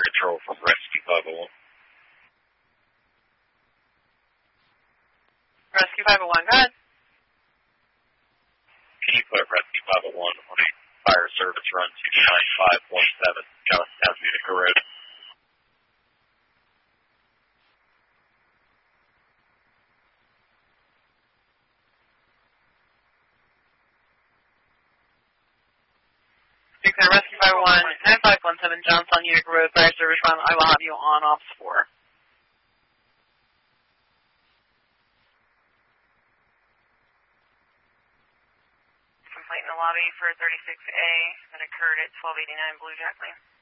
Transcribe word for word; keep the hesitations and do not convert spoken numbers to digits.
control from Rescue five oh one. Rescue five oh one, go ahead. Can you put Rescue five oh one on a fire service run to nine five one seven, Johnstown, Utica Road? Utica Rescue five oh one, nine five one seven, Johnstown, Utica Road, fire service run. I will have you on off four. Complaint in the lobby for thirty-six A that occurred at twelve eighty-nine Blue Jack Lane.